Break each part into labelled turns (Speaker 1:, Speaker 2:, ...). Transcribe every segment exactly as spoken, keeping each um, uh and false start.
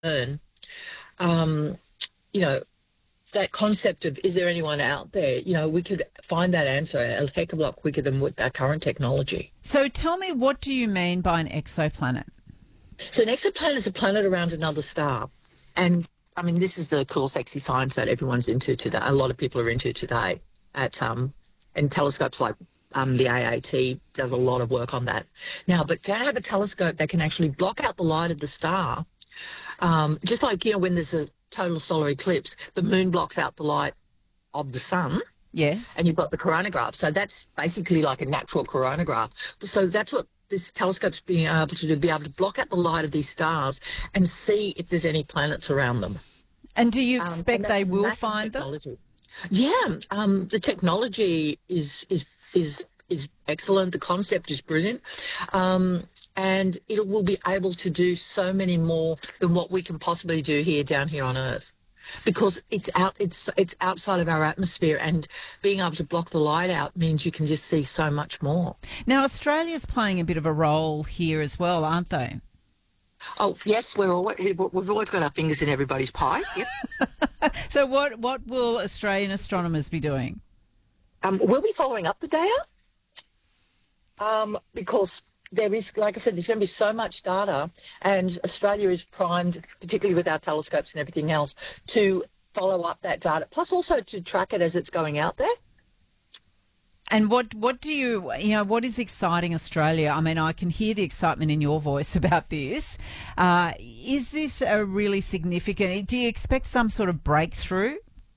Speaker 1: learn, um, you know, that concept of is there anyone out there, you know, we could find that answer a heck of a lot quicker than with our current technology.
Speaker 2: So tell me, what do you mean by an exoplanet?
Speaker 1: So an exoplanet is a planet around another star. And, I mean, this is the cool, sexy science that everyone's into today. A lot of people are into today at um, and telescopes like um, the A A T does a lot of work on that. Now, but to have a telescope that can actually block out the light of the star, um, just like, you know, when there's a total solar eclipse, the moon blocks out the light of the sun.
Speaker 2: Yes.
Speaker 1: And you've got the coronagraph. So that's basically like a natural coronagraph. So that's what this telescope's being able to do, be able to block out the light of these stars and see if there's any planets around them.
Speaker 2: And do you
Speaker 1: Um,
Speaker 2: expect
Speaker 1: and
Speaker 2: they
Speaker 1: that's
Speaker 2: will
Speaker 1: massive
Speaker 2: find them?
Speaker 1: technology. Yeah, um, the technology is is is is excellent. The concept is brilliant. Um, and it will be able to do so many more than what we can possibly do here down here on Earth, because it's out it's it's outside of our atmosphere, and being able to block the light out means you can just see so much more.
Speaker 2: Now, Australia's playing a bit of a role here as well, aren't they?
Speaker 1: Oh yes, we're always, we've always got our fingers in everybody's pie. Yep.
Speaker 2: So what what will Australian astronomers be doing?
Speaker 1: Um, we'll be following up the data, um, because there is, like I said, there's going to be so much data, and Australia is primed, particularly with our telescopes and everything else, to follow up that data, plus also to track it as it's going out there.
Speaker 2: And what, what do you, you know, what is exciting Australia? I mean, I can hear the excitement in your voice about this. Uh, is this a really significant, do you expect some sort of breakthrough?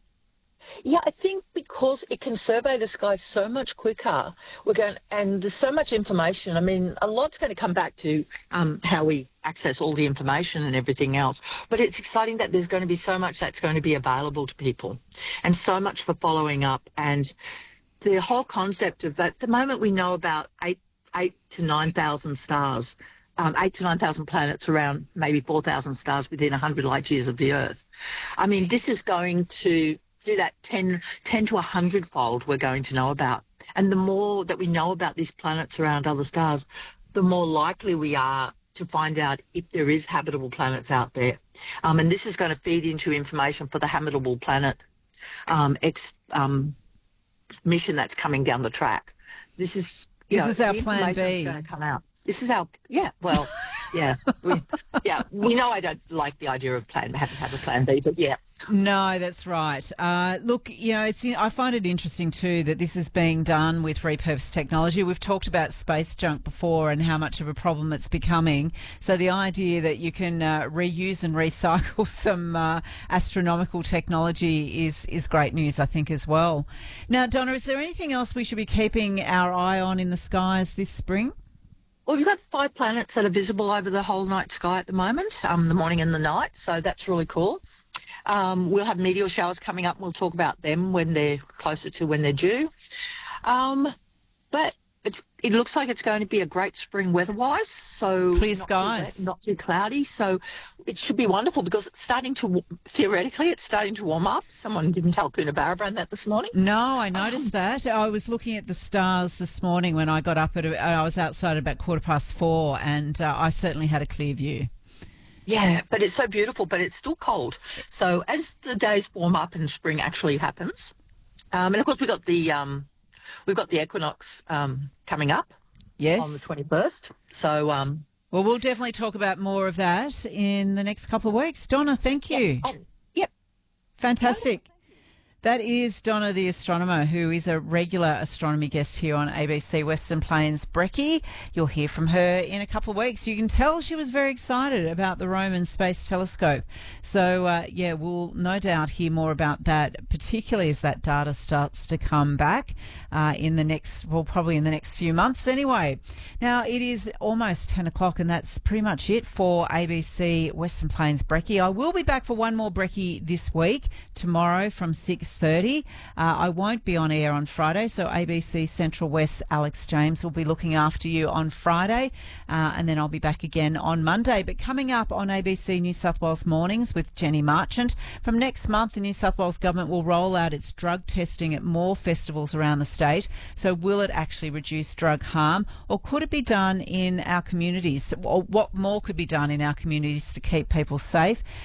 Speaker 1: Yeah, I think because it can survey the sky so much quicker, we're going, and there's so much information. I mean, a lot's going to come back to um, how we access all the information and everything else. But it's exciting that there's going to be so much that's going to be available to people, and so much for following up. And the whole concept of that, at the moment we know about eight, eight to nine thousand stars, um, eight to nine thousand planets around maybe four thousand stars within one hundred light years of the Earth. I mean, this is going to do that ten, ten to one hundred fold we're going to know about. And the more that we know about these planets around other stars, the more likely we are to find out if there is habitable planets out there. Um, and this is going to feed into information for the habitable planet um, ex, um, mission that's coming down the track. This is, you
Speaker 2: this
Speaker 1: know,
Speaker 2: is our
Speaker 1: the
Speaker 2: plan B.
Speaker 1: going to come out. This is our, yeah, well, yeah. We, yeah, we know I don't like the idea of plan, having to have a plan B, but yeah.
Speaker 2: No, that's right. Uh, look, you know, it's. I find it interesting too that this is being done with repurposed technology. We've talked about space junk before and how much of a problem it's becoming. So the idea that you can uh, reuse and recycle some uh, astronomical technology is is great news, I think, as well. Now, Donna, is there anything else we should be keeping our eye on in the skies this spring?
Speaker 1: Well, we've got five planets that are visible over the whole night sky at the moment, um, the morning and the night, so that's really cool. Um, we'll have meteor showers coming up. We'll talk about them when they're closer to when they're due. Um, but it's, it looks like it's going to be a great spring weather-wise. So
Speaker 2: clear
Speaker 1: not
Speaker 2: skies,
Speaker 1: too wet, not too cloudy. So it should be wonderful because it's starting to, theoretically, it's starting to warm up. Someone didn't tell Coonabarabran that this morning.
Speaker 2: No, I noticed um, that. I was looking at the stars this morning when I got up at. A, I was outside at about quarter past four, and uh, I certainly had a clear view.
Speaker 1: Yeah, but it's so beautiful, but it's still cold. So as the days warm up and spring actually happens, um, and of course we've got the um, we've got the equinox um, coming up.
Speaker 2: Yes,
Speaker 1: on the twenty-first. So um,
Speaker 2: well, we'll definitely talk about more of that in the next couple of weeks. Donna, thank you.
Speaker 1: Yep, and, yep.
Speaker 2: Fantastic. That is Donna the astronomer, who is a regular astronomy guest here on A B C Western Plains Brekkie. You'll hear from her in a couple of weeks. You can tell she was very excited about the Roman Space Telescope. So, uh, yeah, we'll no doubt hear more about that, particularly as that data starts to come back uh, in the next, well, probably in the next few months anyway. Now, it is almost ten o'clock, and that's pretty much it for A B C Western Plains Brekkie. I will be back for one more Brekkie this week, tomorrow from six six thirty. Uh, I won't be on air on Friday, so A B C Central West Alex James will be looking after you on Friday, uh, and then I'll be back again on Monday. But coming up on A B C New South Wales Mornings with Jenny Marchant, from next month the New South Wales Government will roll out its drug testing at more festivals around the state. So will it actually reduce drug harm, or could it be done in our communities? Or what more could be done in our communities to keep people safe?